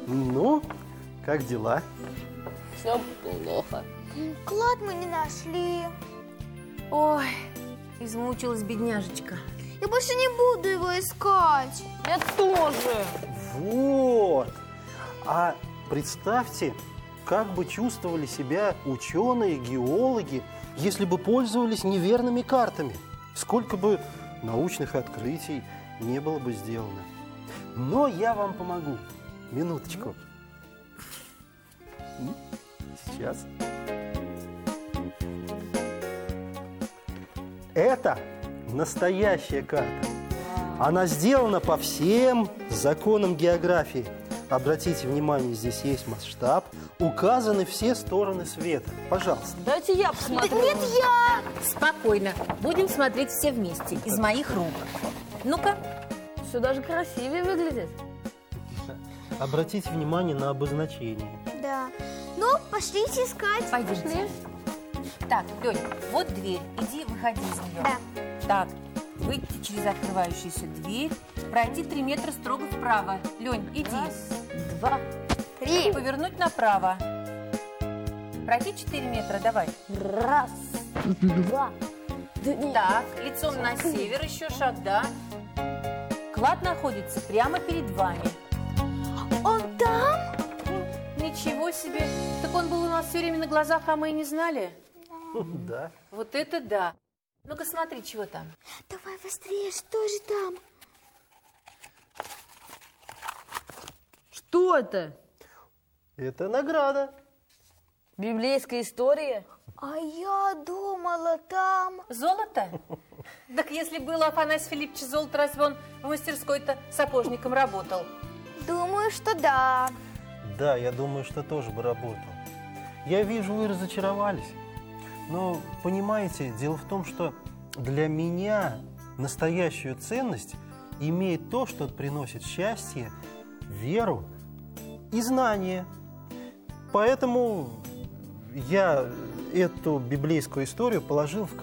Ну, как дела? Все плохо. Клад мы не нашли. Ой, измучилась бедняжечка. Я больше не буду его искать. Я тоже. Вот! А представьте, как бы чувствовали себя ученые, геологи, если бы пользовались неверными картами. Сколько бы научных открытий не было бы сделано. Но я вам помогу. Минуточку. Сейчас. Это настоящая карта. Она сделана по всем законам географии. Обратите внимание, здесь есть масштаб, указаны все стороны света. Пожалуйста. Дайте я посмотрю. Нет, я. Спокойно, будем смотреть все вместе, из моих рук. Ну-ка. Все даже красивее выглядит. Обратите внимание на обозначение. Да. Ну, пошлите искать. Пойдемте. Так, Лёнь, вот дверь. Иди, выходи из нее. Да. Так, выйти через открывающуюся дверь, пройти 3 метра строго вправо. Лёнь, иди. 2, 3. Повернуть направо. Пройти 4 метра, давай. 1, 2, 3. Так, лицом на север, еще шаг, да. Клад находится прямо перед вами. Он там? Ничего себе. Так он был у нас все время на глазах, а мы и не знали. Да. Вот это да. Ну-ка смотри, чего там. Давай быстрее, что же там? Что это? Это награда. Библейская история? А я думала, там... Золото? Так если было Афанасий Филиппович золото, разве он в мастерской-то сапожником работал? Думаю, что да. Да, я думаю, что тоже бы работал. Я вижу, вы разочаровались. Но, понимаете, дело в том, что для меня настоящую ценность имеет то, что приносит счастье, веру и знание. Поэтому я эту библейскую историю положил в